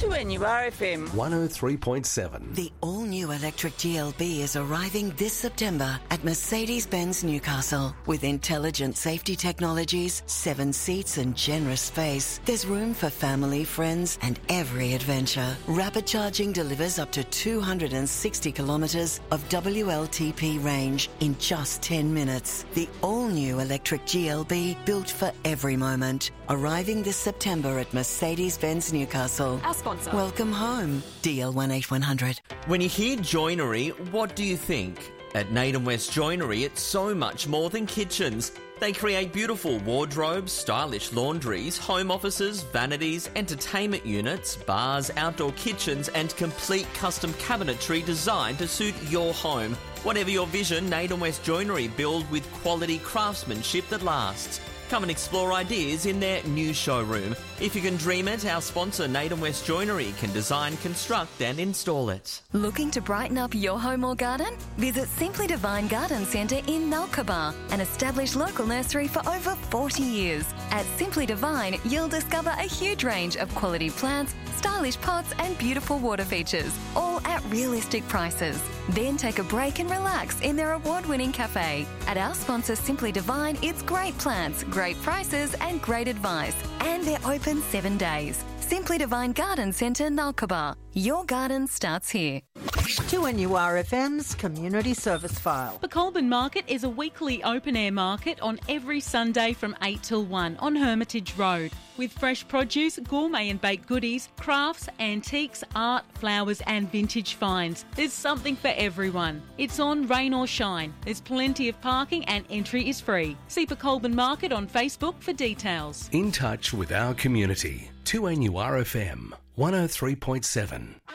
2NURFM 103.7. The all-new electric GLB is arriving this September at Mercedes-Benz Newcastle. With intelligent safety technologies, 7 seats and generous space, there's room for family, friends and every adventure. Rapid charging delivers up to 260 kilometres of WLTP range in just 10 minutes. The all-new electric GLB, built for every moment. Arriving this September at Mercedes-Benz Newcastle. Our sponsor. Welcome home. DL18100. When you hear joinery, what do you think? At Naden West Joinery, it's so much more than kitchens. They create beautiful wardrobes, stylish laundries, home offices, vanities, entertainment units, bars, outdoor kitchens and complete custom cabinetry designed to suit your home. Whatever your vision, Naden West Joinery build with quality craftsmanship that lasts. Come and explore ideas in their new showroom. If you can dream it, our sponsor Naden West Joinery can design, construct and install it. Looking to brighten up your home or garden? Visit Simply Divine Garden Centre in Nalkaba, an established local nursery for over 40 years. At Simply Divine, you'll discover a huge range of quality plants, stylish pots and beautiful water features, all at realistic prices. Then take a break and relax in their award-winning cafe. At our sponsor Simply Divine, it's great plants, great prices and great advice. And they're open 7 days. Simply Divine Garden Centre, Nalkaba. Your garden starts here. 2NURFM's Community Service File. The Colburn Market is a weekly open-air market on every Sunday from 8 till 1 on Hermitage Road. With fresh produce, gourmet and baked goodies, crafts, antiques, art, flowers and vintage finds. There's something for everyone. It's on rain or shine. There's plenty of parking and entry is free. See the Colburn Market on Facebook for details. In touch with our community. 2NURFM 103.7.